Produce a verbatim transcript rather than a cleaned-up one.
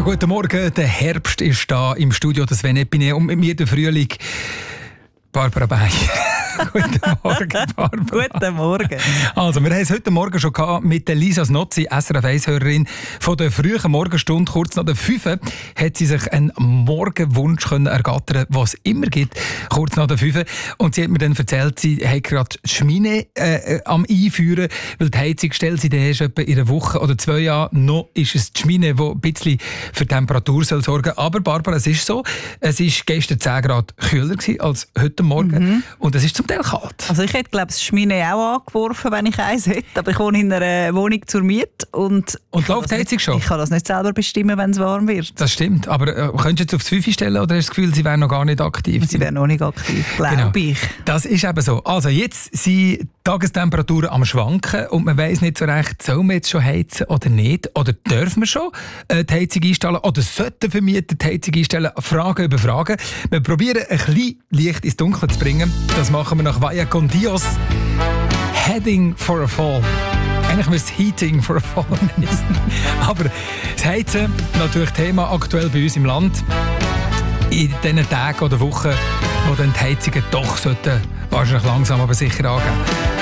guten Morgen. Der Herbst ist da im Studio des Sven Epine und mit mir der Frühling. Barbara Bay. Guten Morgen, Barbara. Guten Morgen. Also, wir haben es heute Morgen schon gehabt mit der Lisa Snozzi, S R F eins-Hörerin. Von der frühen Morgenstunde, kurz nach der fünf, hat sie sich einen Morgenwunsch können ergattern, was es immer gibt, kurz nach der fünf. Und sie hat mir dann erzählt, sie hat gerade die Schmine äh, am Einführen, weil die Heizung stellt sie dann erst etwa in einer Woche oder zwei Jahren. Noch ist es die Schmine, die ein bisschen für Temperatur soll sorgen soll. Aber Barbara, es ist so, es war gestern zehn Grad kühler gewesen als heute Morgen. Mhm. Und es ist zum Teil kalt. Also ich hätte, glaube ich, das Schmine auch angeworfen, wenn ich eins hätte. Aber ich wohne in einer Wohnung zur Miete. Und, und läuft die Heizung schon? Ich kann das nicht selber bestimmen, wenn es warm wird. Das stimmt. Aber äh, könntest du jetzt aufs fünf stellen oder hast du das Gefühl, sie wären noch gar nicht aktiv? Sie wären noch nicht aktiv, glaube genau. ich. Das ist eben so. Also jetzt sind die Tagestemperaturen am Schwanken und man weiss nicht so recht, soll man jetzt schon heizen oder nicht? Oder dürfen wir schon äh, die Heizung einstellen? Oder sollten Vermieter die Heizung einstellen? Fragen über Fragen. Wir probieren ein bisschen Licht ins Dunkle zu bringen. Das machen wir nach Vaya con Dios. Heading for a Fall. Eigentlich müsste es Heating for a Fall heißen. Aber das Heizen, natürlich Thema aktuell bei uns im Land. In diesen Tagen oder Wochen, wo dann die Heizungen doch sollten, wahrscheinlich langsam aber sicher angehen.